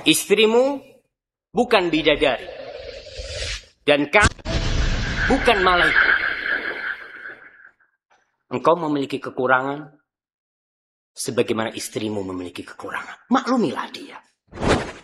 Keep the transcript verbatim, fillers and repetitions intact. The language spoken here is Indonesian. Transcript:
Istrimu bukan bidadari. Dan kamu bukan malaikat. Engkau memiliki kekurangan sebagaimana istrimu memiliki kekurangan. Maklumilah dia.